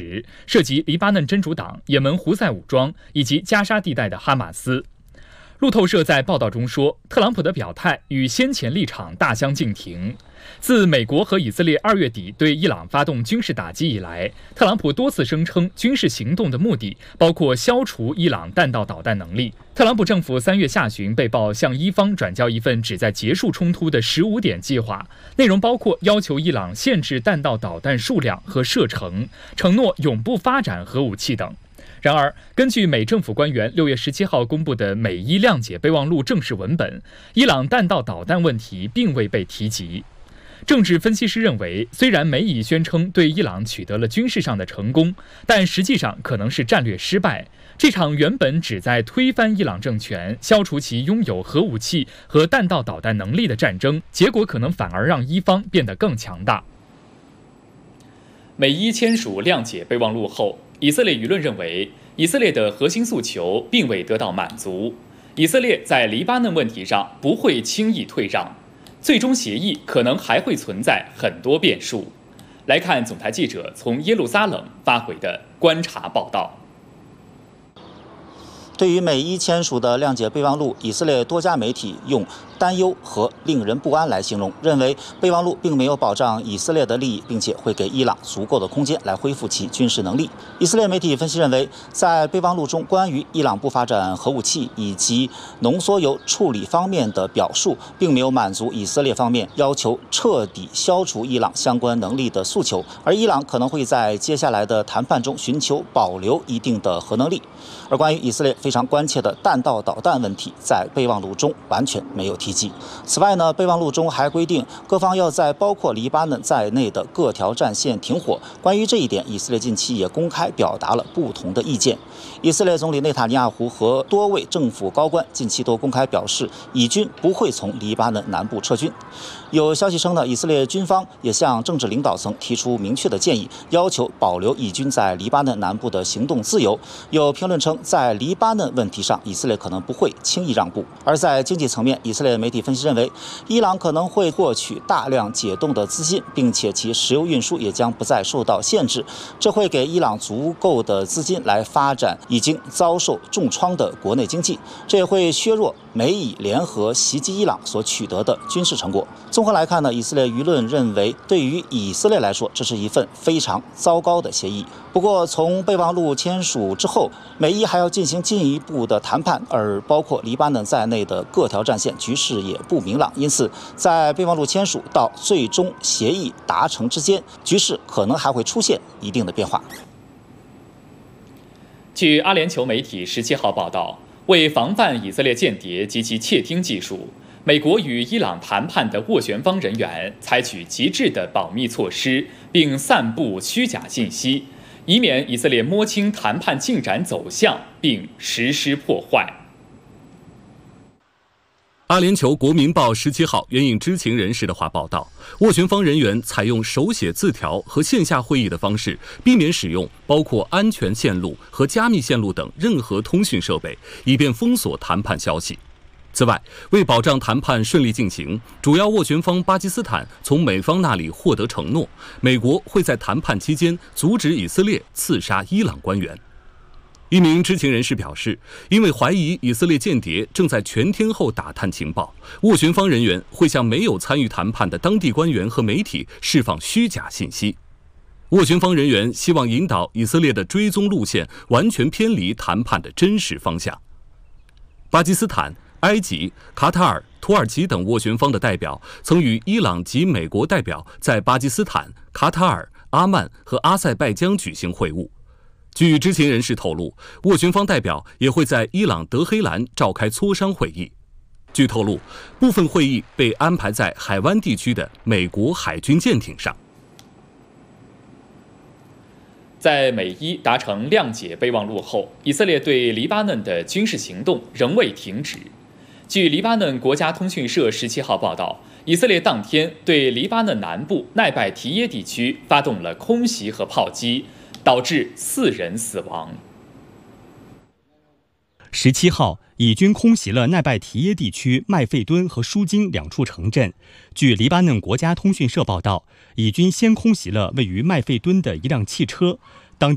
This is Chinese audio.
实，涉及黎巴嫩真主党、也门胡塞武装以及加沙地带的哈马斯。路透社在报道中说，特朗普的表态与先前立场大相径庭。自美国和以色列2月底对伊朗发动军事打击以来，特朗普多次声称军事行动的目的包括消除伊朗弹道导弹能力。特朗普政府3月下旬被曝向伊方转交一份旨在结束冲突的15点计划，内容包括要求伊朗限制弹道导弹数量和射程，承诺永不发展核武器等。然而，根据美政府官员6月17号公布的美伊谅解备忘录正式文本，伊朗弹道导弹问题并未被提及。政治分析师认为，虽然美以宣称对伊朗取得了军事上的成功，但实际上可能是战略失败。这场原本旨在推翻伊朗政权、消除其拥有核武器和弹道导弹能力的战争，结果可能反而让伊方变得更强大。美伊签署谅解备忘录后，以色列舆论认为，以色列的核心诉求并未得到满足，以色列在黎巴嫩问题上不会轻易退让，最终协议可能还会存在很多变数。来看总台记者从耶路撒冷发回的观察报道。 对于美伊签署的谅解备忘录，以色列多家媒体用担忧和令人不安来形容，认为备忘录并没有保障以色列的利益，并且会给伊朗足够的空间来恢复其军事能力。以色列媒体分析认为，在备忘录中关于伊朗不发展核武器以及浓缩铀处理方面的表述，并没有满足以色列方面要求彻底消除伊朗相关能力的诉求，而伊朗可能会在接下来的谈判中寻求保留一定的核能力。而关于以色列非常关切的弹道导弹问题，在备忘录中完全没有提及。此外呢，备忘录中还规定各方要在包括黎巴嫩在内的各条战线停火。关于这一点，以色列近期也公开表达了不同的意见。以色列总理内塔尼亚胡和多位政府高官近期都公开表示，以军不会从黎巴嫩南部撤军。有消息称呢，以色列军方也向政治领导层提出明确的建议，要求保留以军在黎巴嫩南部的行动自由。有评论称，在黎巴嫩问题上，以色列可能不会轻易让步。而在经济层面，以色列媒体分析认为，伊朗可能会获取大量解冻的资金，并且其石油运输也将不再受到限制，这会给伊朗足够的资金来发展已经遭受重创的国内经济，这也会削弱美以联合袭击伊朗所取得的军事成果。综合来看呢，以色列舆论认为，对于以色列来说，这是一份非常糟糕的协议。不过，从备忘录签署之后，美伊还要进行进一步的谈判，而包括黎巴嫩在内的各条战线局势也不明朗，因此，在备忘录签署到最终协议达成之间，局势可能还会出现一定的变化。 据阿联酋媒体17号报道，为防范以色列间谍及其窃听技术，美国与伊朗谈判的斡旋方人员采取极致的保密措施，并散布虚假信息，以免以色列摸清谈判进展走向并实施破坏。 阿联酋国民报17号援引知情人士的话报道，斡旋方人员采用手写字条和线下会议的方式，避免使用包括安全线路和加密线路等任何通讯设备，以便封锁谈判消息。此外，为保障谈判顺利进行，主要斡旋方巴基斯坦从美方那里获得承诺，美国会在谈判期间阻止以色列刺杀伊朗官员。一名知情人士表示，因为怀疑以色列间谍正在全天候打探情报，斡旋方人员会向没有参与谈判的当地官员和媒体释放虚假信息。斡旋方人员希望引导以色列的追踪路线完全偏离谈判的真实方向。巴基斯坦、埃及、卡塔尔、土耳其等斡旋方的代表曾与伊朗及美国代表在巴基斯坦、卡塔尔、阿曼和阿塞拜疆举行会晤。据知情人士透露，斡旋方代表也会在伊朗德黑兰召开磋商会议。据透露，部分会议被安排在海湾地区的美国海军舰艇上。 在美伊达成谅解备忘录后，以色列对黎巴嫩的军事行动仍未停止。据黎巴嫩国家通讯社17号报道，以色列当天对黎巴嫩南部奈拜提耶地区发动了空袭和炮击，导致4人死亡。 17号，以军空袭了奈拜提耶地区麦费敦和舒金2处城镇。据黎巴嫩国家通讯社报道，以军先空袭了位于麦费敦的一辆汽车，